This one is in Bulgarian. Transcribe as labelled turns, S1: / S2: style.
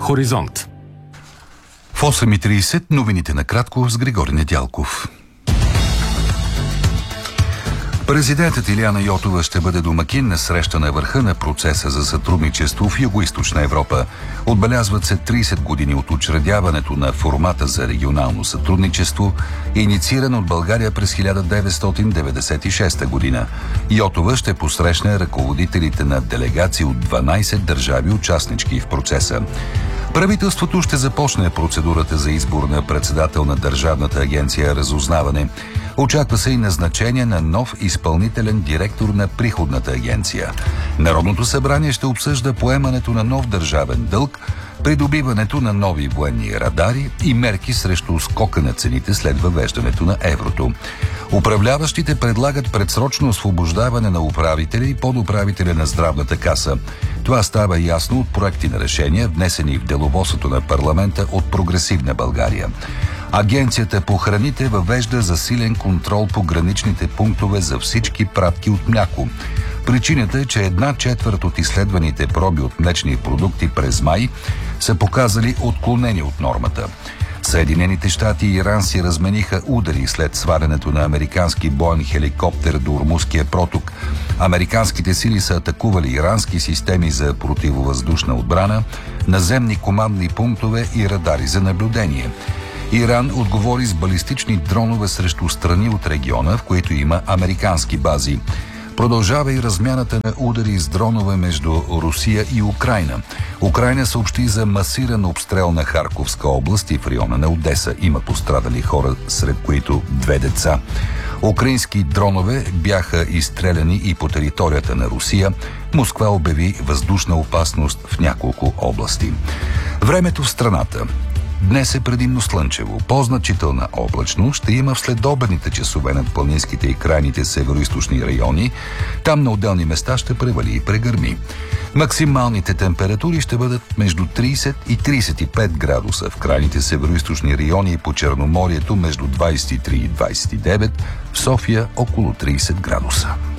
S1: Хоризонт.
S2: В 8:30 новините накратко с Григорий Недялков. Президентът Илияна Йотова ще бъде домакин на среща на върха на процеса за сътрудничество в Югоизточна Европа. Отбелязват се 30 години от учредяването на формата за регионално сътрудничество, иницииран от България през 1996 година. Йотова ще посрещне ръководителите на делегации от 12 държави, участнички в процеса. Правителството ще започне процедурата за избор на председател на Държавната агенция разузнаване. Очаква се и назначение на нов изпълнителен директор на Приходната агенция. Народното събрание ще обсъжда поемането на нов държавен дълг, придобиването на нови военни радари и мерки срещу скока на цените след въвеждането на еврото. Управляващите предлагат предсрочно освобождаване на управители и подуправителя на Здравната каса. Това става ясно от проекти на решения, внесени в деловодството на парламента от Прогресивна България. Агенцията по храните въвежда засилен контрол по граничните пунктове за всички пратки от мляко. Причината е, че 1/4 от изследваните проби от млечни продукти през май са показали отклонени от нормата. Съединените щати и Иран си размениха удари след свалянето на американски боен хеликоптер до Ормузския проток. Американските сили са атакували ирански системи за противовъздушна отбрана, наземни командни пунктове и радари за наблюдение. Иран отговори с балистични дронове срещу страни от региона, в които има американски бази. Продължава и размяната на удари с дронове между Русия и Украйна. Украйна съобщи за масиран обстрел на Харковска област и в района на Одеса. Има пострадали хора, сред които 2 деца. Украински дронове бяха изстреляни и по територията на Русия. Москва обяви въздушна опасност в няколко области. Времето в страната. Днес е предимно слънчево. По-значителна облачност ще има в следобедните часове над планинските и крайните североизточни райони. Там на отделни места ще превали и прегърми. Максималните температури ще бъдат между 30 и 35 градуса. В крайните североизточни райони и по Черноморието между 23 и 29, в София около 30 градуса.